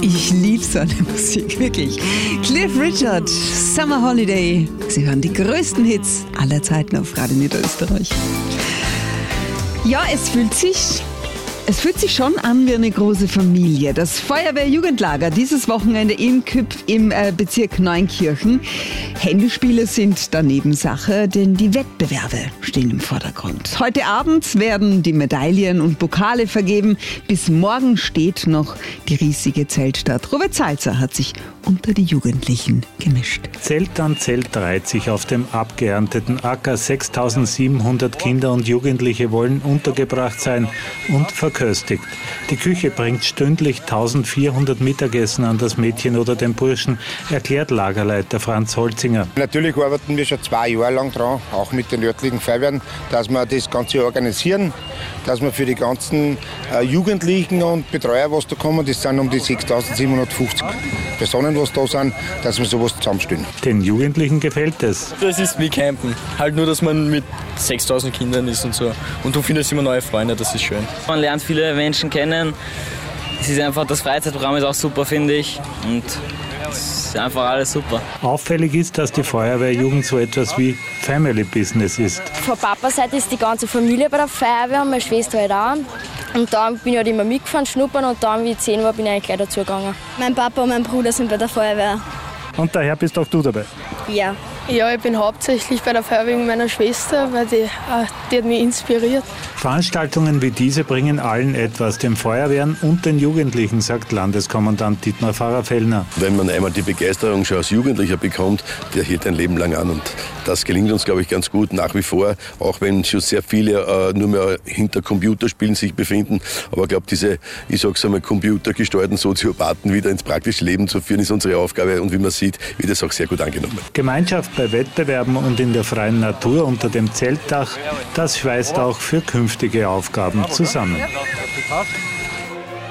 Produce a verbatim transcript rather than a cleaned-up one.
Ich liebe seine Musik, wirklich. Cliff Richard, Summer Holiday. Sie hören die größten Hits aller Zeiten auf Radio Niederösterreich. Ja, es fühlt sich... Es fühlt sich schon an wie eine große Familie. Das Feuerwehrjugendlager dieses Wochenende in Küpp im äh, Bezirk Neunkirchen. Händespiele sind daneben Sache, denn die Wettbewerbe stehen im Vordergrund. Heute Abend werden die Medaillen und Pokale vergeben. Bis morgen steht noch die riesige Zeltstadt. Robert Salzer hat sich unter die Jugendlichen gemischt. Zelt an Zelt reiht sich auf dem abgeernteten Acker. sechstausendsiebenhundert Kinder und Jugendliche wollen untergebracht sein und verköstigt. Die Küche bringt stündlich eintausendvierhundert Mittagessen an das Mädchen oder den Burschen, erklärt Lagerleiter Franz Holzinger. Natürlich arbeiten wir schon zwei Jahre lang dran, auch mit den örtlichen Feuerwehren, dass wir das Ganze organisieren, dass wir für die ganzen äh, Jugendlichen und Betreuer, was da kommen, das sind um die sechstausendsiebenhundertfünfzig Personen, was da sind, dass wir sowas zusammenstellen. Den Jugendlichen gefällt es. Das ist wie Campen. Halt nur, dass man mit sechstausend Kindern ist und so. Und du findest immer neue Freunde, das ist schön. Man lernt viele Menschen kennen. Es ist einfach, das Freizeitprogramm ist auch super, finde ich. Und es ist einfach alles super. Auffällig ist, dass die Feuerwehrjugend so etwas wie Family Business ist. Von Papas Seite ist die ganze Familie bei der Feuerwehr und meine Schwester halt auch. Und dann bin ich halt immer mitgefahren, schnuppern und dann, wie ich zehn war, bin ich eigentlich gleich dazugegangen. Mein Papa und mein Bruder sind bei der Feuerwehr. Und daher bist auch du dabei? Ja. Ja, ich bin hauptsächlich bei der Feuerwehr wegen meiner Schwester, weil die, die hat mich inspiriert. Veranstaltungen wie diese bringen allen etwas, den Feuerwehren und den Jugendlichen, sagt Landeskommandant Dietmar Pfarrer-Fellner. Wenn man einmal die Begeisterung schon als Jugendlicher bekommt, der hält ein Leben lang an. Und das gelingt uns, glaube ich, ganz gut nach wie vor, auch wenn schon sehr viele äh, nur mehr hinter Computerspielen sich befinden. Aber ich glaube, diese, ich sage es einmal, computergesteuerten Soziopathen wieder ins praktische Leben zu führen, ist unsere Aufgabe. Und wie man sieht, wird das auch sehr gut angenommen. Gemeinschaft bei Wettbewerben und in der freien Natur unter dem Zeltdach, das schweißt auch für künftige Aufgaben zusammen.